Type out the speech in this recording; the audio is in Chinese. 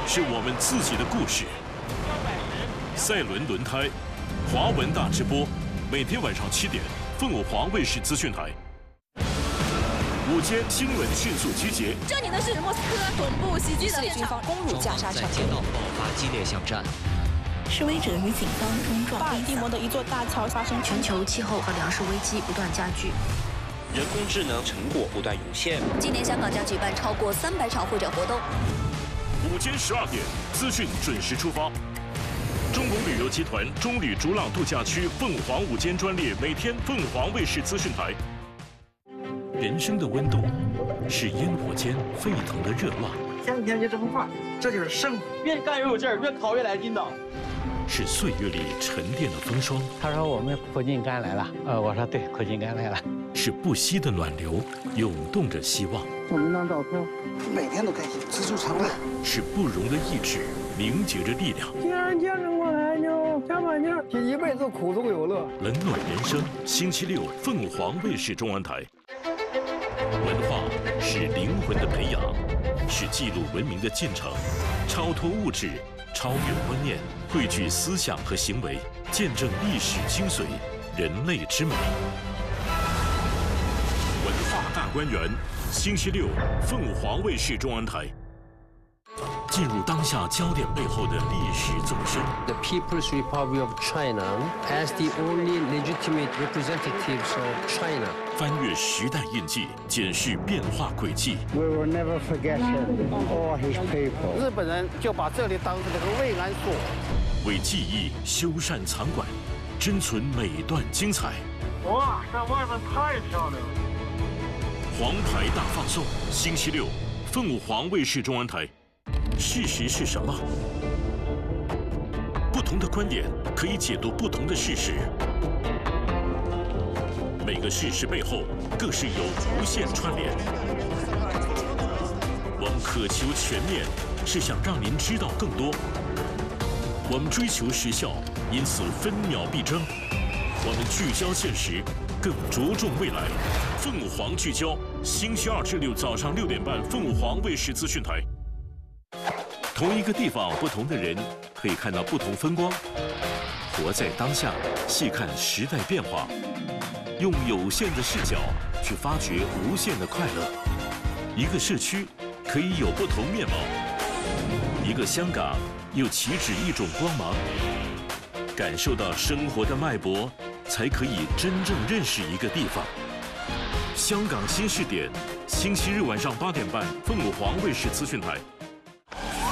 是我们自己的故事。赛轮轮胎，华文大直播，每天晚上7点，凤凰卫视资讯台。午间新闻迅速集结。 这里呢是莫斯科总部袭击的军方攻入加沙城， 在街道爆发激烈巷战。 示威者与警方冲撞。 巴尔的摩的一座大桥发生全球气候和粮食危机不断加剧。 人工智能成果不断涌现。 今年香港将举办超过300场会展活动。 午间12点，资讯准时出发。中国旅游集团中旅逐浪度假区凤凰午间专列，每天凤凰卫视资讯台。人生的温度是烟火间沸腾的热浪， 天天就这么画，这就是胜负。越干越有劲儿，越考越来劲道。 是岁月里沉淀的风霜。 他说我们苦尽甘来了，我说对，苦尽甘来了。 是不息的暖流，涌动着希望。 我们那照片，每天都开心，知足常乐。 是不容的意志，凝结着力量。 既然坚持过来，就加把劲儿，一辈子苦中有乐。 冷暖人生，星期六，凤凰卫视中文台。文化是灵魂的培养，是记录文明的进程，超脱物质。 超越观念，汇聚思想和行为，见证历史精髓，人类之美。文化大观园，星期六，凤凰卫视中文台。进入当下焦点背后的历史纵深。 The People's Republic of China, as the only legitimate representatives of China. 翻越时代印记，检视变化轨迹。 We will never forget him or his people. 日本人就把这里当成了个慰安所， 为记忆修缮藏馆，珍存每段精彩。 哇，这外面太漂亮了！ 黄牌大放送，星期六，凤凰卫视中文台。事实是什么？不同的观点可以解读不同的事实。 每个事实背后，更是有无限串联。我们渴求全面，是想让您知道更多。我们追求时效，因此分秒必争。我们聚焦现实，更着重未来。凤凰聚焦，星期2至6早上6点半，凤凰卫视资讯台。同一个地方，不同的人，可以看到不同风光。活在当下，细看时代变化。 用有限的视角去发掘无限的快乐。一个社区可以有不同面貌，一个香港又岂止一种光芒。感受到生活的脉搏，才可以真正认识一个地方。香港新视点，星期日晚上8点半，凤凰卫视资讯台。